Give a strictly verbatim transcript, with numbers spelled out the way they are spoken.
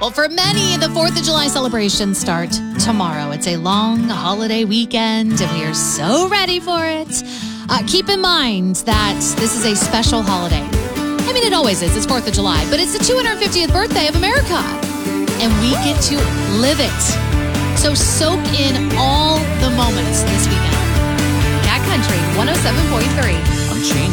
Well, for many, the fourth of July celebrations start tomorrow. It's a long holiday weekend, and we are so ready for it. Uh, keep in mind that this is a special holiday. I mean, it always is. It's fourth of July, but it's the two hundred fiftieth birthday of America, and we get to live it. So soak in all the moments this weekend. Cat Country one oh seven point three. I'm changing.